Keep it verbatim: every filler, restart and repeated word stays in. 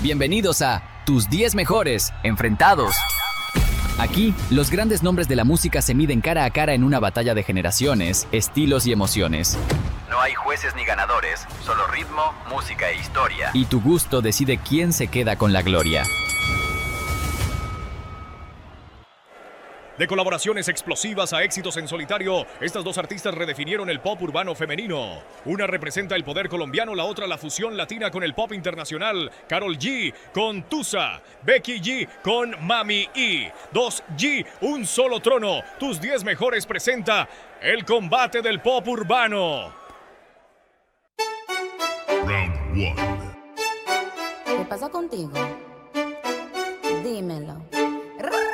Bienvenidos a Tus diez Mejores Enfrentados. Aquí, los grandes nombres de la música se miden cara a cara en una batalla de generaciones, estilos y emociones. No hay jueces ni ganadores, solo ritmo, música e historia. Y tu gusto decide quién se queda con la gloria. De colaboraciones explosivas a éxitos en solitario, estas dos artistas redefinieron el pop urbano femenino. Una representa el poder colombiano, la otra la fusión latina con el pop internacional. Karol G con Tusa, Becky G con Mami E. Dos G, un solo trono. Tus diez Mejores presenta el combate del pop urbano. Round one. ¿Qué pasa contigo? Dímelo.